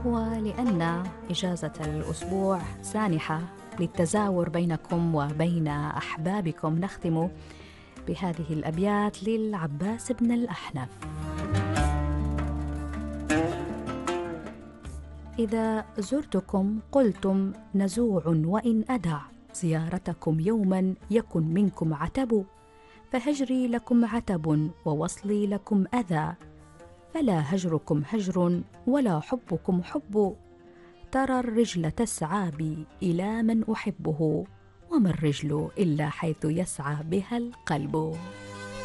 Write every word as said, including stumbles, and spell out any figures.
ولأن إجازة الأسبوع سانحة للتزاور بينكم وبين أحبابكم، نختم بهذه الأبيات للعباس بن الأحنف: إذا زرتكم قلتم نزوع وإن أدع، زيارتكم يوما يكن منكم عتب، فهجري لكم عتب ووصلي لكم أذى، فلا هجركم هجر ولا حبكم حب، ترى الرجل تسعى بي إلى من أحبه، وما الرجل إلا حيث يسعى بها القلب.